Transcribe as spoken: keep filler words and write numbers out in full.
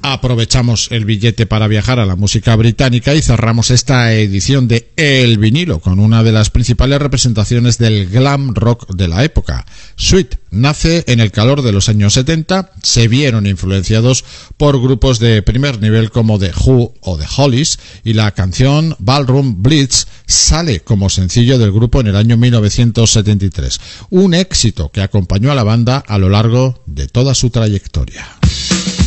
Aprovechamos el billete para viajar a la música británica y cerramos esta edición de El Vinilo con una de las principales representaciones del glam rock de la época. Sweet nace en el calor de los años setenta, se vieron influenciados por grupos de primer nivel como The Who o The Hollies, y la canción Ballroom Blitz sale como sencillo del grupo en el año mil novecientos setenta y tres, un éxito que acompañó a la banda a lo largo de toda su trayectoria.